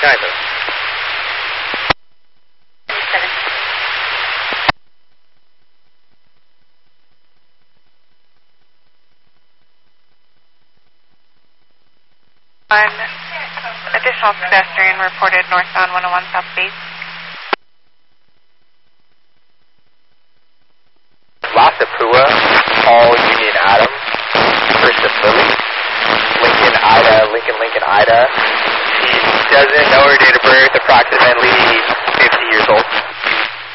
Neither. Additional pedestrian reported northbound 101 southeast. Last Apua, all Union Adams, first of Lily, Lincoln Ida. She doesn't know her date of birth, approximately 50 years old.